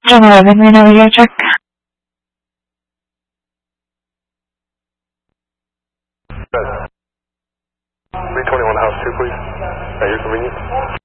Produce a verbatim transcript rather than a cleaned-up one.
eleven, we know your check. three twenty-one house two, please. At your convenience.